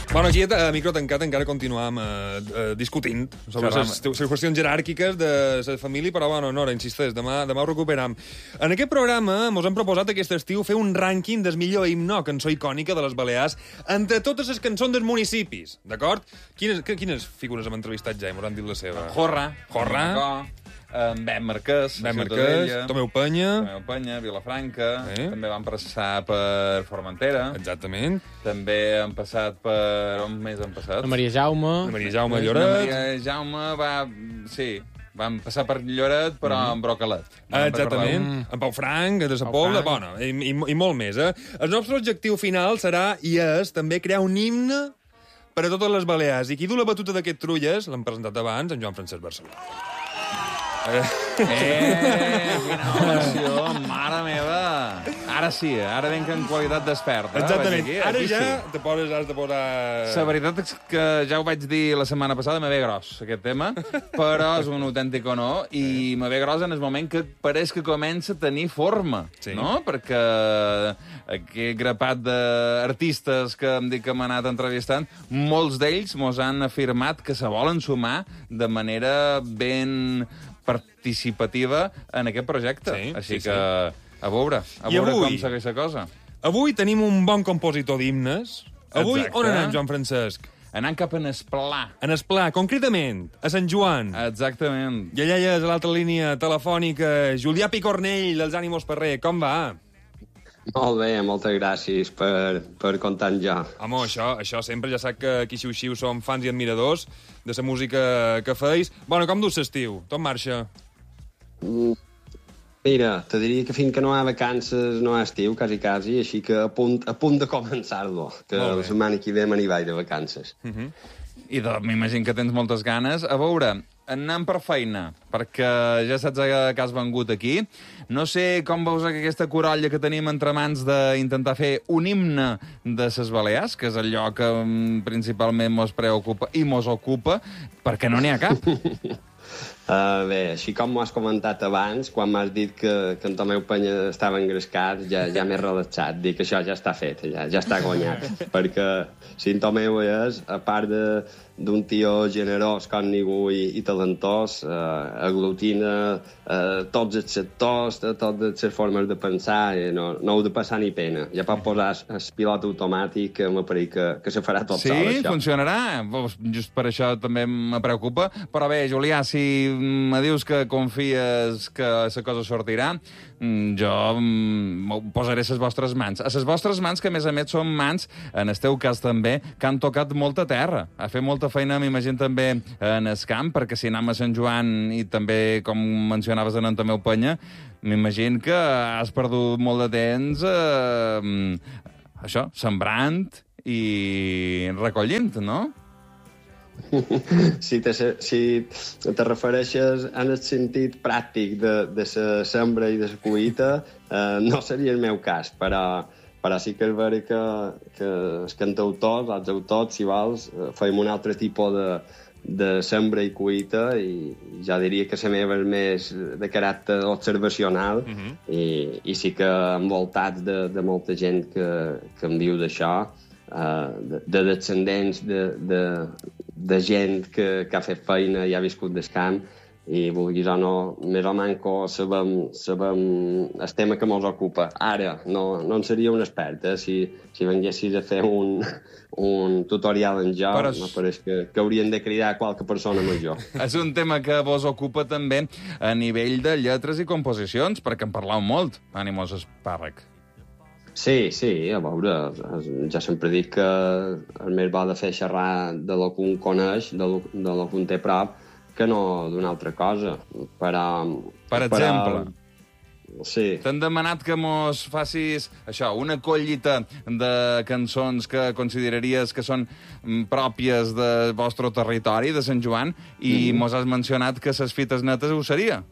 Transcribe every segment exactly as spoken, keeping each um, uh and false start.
Bueno, aquí a micro tancat encara continuam eh, eh, discutint sobre les qüestions jeràrquiques de la família, però bueno, Nora, insisteix, demà, demà ho recuperam. En aquest programa mos hem proposat aquest estiu fer un rànquing del millor himne o cançó icònica de les Balears entre totes les cançons dels municipis, d'acord? Quines, quines figures hem entrevistat ja i mos han dit la seva? Jorra. Jorra. En Ben Marquès, Ben Marquès, Tomeu Penya. Tomeu Penya, Vilafranca. Eh? També van passar per Formentera. Exactament. També han passat per... On més han passat? La Maria Jaume. La Maria Jaume La Lloret. Maria Jaume va... Sí, van passar per Lloret, però mm. amb Brocalet. Ah, exactament. Mm. En Pau Franc, de la Pobla, bueno, i, i, i molt més, eh? El nostre objectiu final serà, i és, també crear un himne per a totes les Balears. I qui du la batuta d'aquest trulles, l'hem presentat abans, en Joan Francesc Barceló. Eh, quina emoció, mare meva. Ara sí, ara venc en qualitat d'expert. Eh? Exactament, aquí, ara aquí ja sí. te poses, has de posar... La veritat és que ja ho vaig dir la setmana passada, me ve gros, aquest tema, però és un autèntic honor, i me ve gros en el moment que pareix que comença a tenir forma, sí. no? Perquè aquest grapat d'artistes que em dic que m'han anat entrevistant, molts d'ells mos han afirmat que se volen sumar de manera ben participativa en aquest projecte. Sí, Així sí, que sí. a veure, a I veure avui? com segueix la cosa. Avui tenim un bon compositor d'himnes. Avui, Exacte. on anem, Joan Francesc? Anant cap en Esplà. En Esplà, concretament, a Sant Joan. Exactament. I allà hi és a l'altra línia telefònica, Julià Picornell, dels Ànimos Ferrer. Com va? Molt bé, moltes gràcies per, per comptar amb jo. Home, això, això sempre, ja sap que aquí Xiu-Xiu som fans i admiradors de la música que feis. Bueno, com dus l'estiu? Tot marxa? Mm, mira, te diria que fins que no hi ha vacances no hi ha estiu, quasi, quasi, així que a punt, a punt de començar-lo, que la setmana que ve me n'hi vaig de vacances. Uh -huh. I m'imagino que tens moltes ganes. A veure, anant per feina, perquè ja saps que has vengut aquí. No sé com veus aquesta corolla que tenim entre mans d'intentar fer un himne de les Balears, que és allò que um, principalment mos preocupa i mos ocupa, perquè no n'hi ha cap. Uh, bé, així com m'ho has comentat abans, quan m'has dit que, que en Tomeu Penya estava engrescat, ja, ja m'he relaxat. Dic que això ja està fet, ja, ja està guanyat. Perquè si en Tomeu és, a part de d'un tio generós com ningú i, i talentós, eh, aglutina eh, tots els sectors, de totes les formes de pensar, i no, no heu de passar ni pena. Ja pot posar el pilot automàtic, que m'apareix que, que se farà tot sí, sol, això. Sí, funcionarà. Just per això també me preocupa. Però bé, Julià, si me dius que confies que la cosa sortirà, jo posaré les vostres mans. A les vostres mans, que a més a més són mans, en el teu cas també, que han tocat molta terra. A fer molta feina, m'imagino, també en el camp, perquè si anem a Sant Joan i també, com mencionaves, en Tomeu Penya, m'imagino que has perdut molt de temps eh, això, sembrant i recollint, no? Si te, si te refereixes en el sentit pràctic de, de la sembra i de la collita, eh, no seria el meu cas, però, però sí que és vera que, que els cantautors, els autors, si vols, fem un altre tipus de, de sembra i collita, i ja diria que la meva és més de caràcter observacional, uh -huh. i, i sí que envoltats de, de molta gent que, que em diu d'això, uh, de, de descendents de, de, de gent que, que ha fet feina i ha viscut del camp, i vulguis o no, més o manco sabem, sabem el tema que mos ocupa. Ara, no, no en seria un expert, eh? Si, si venguessis a fer un, un tutorial en jo, Però... no pareix que, que haurien de cridar qualque persona major. És un tema que vos ocupa també a nivell de lletres i composicions, perquè en parlau molt, Ànimos Espàrrec. Sí, sí, a veure, ja sempre dic que el més bo de fer xerrar de lo que un coneix, de lo, de lo que un té prop, que no d'una altra cosa. Però, per exemple? Però, sí. T'han demanat que mos facis això, una collita de cançons que consideraries que són pròpies del vostre territori, de Sant Joan, i mm. mos has mencionat que ses fites netes ho seria.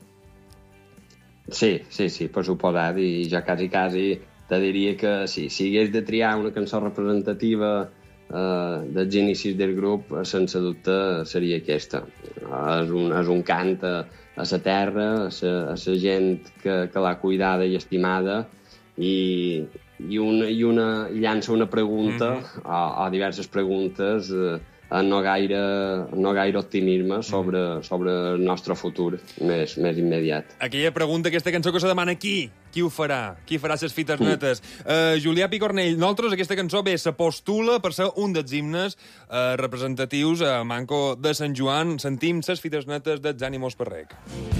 Sí, sí, sí, per suposat, i ja quasi, quasi te diria que sí, si hagués de triar una cançó representativa Uh, dels inicis del grup, sense dubte seria aquesta. Uh, és, un, és un cant a, a la terra, a la gent que, que l'ha cuidada i estimada, i, i, una, i, una, i llança una pregunta, mm-hmm. o, o diverses preguntes, eh, no gaire, no gaire optimisme sobre, sobre el nostre futur més, més immediat. Aquella pregunta, aquesta cançó que se demana qui? Qui ho farà? Qui farà ses fites netes? Mm. Uh, Julià Picornell, nosaltres aquesta cançó bé se postula per ser un dels himnes uh, representatius a Manco de Sant Joan. Sentim ses fites netes dels Ànimos Perrec.